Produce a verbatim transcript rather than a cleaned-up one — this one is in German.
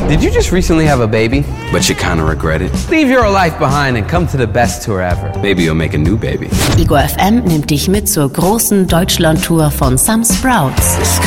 Did you just recently have a baby? But you kinda regret it? Leave your life behind and come to the best tour ever. Maybe you'll make a new baby. Ego F M nimmt dich mit zur großen Deutschland-Tour von Some Sprouts.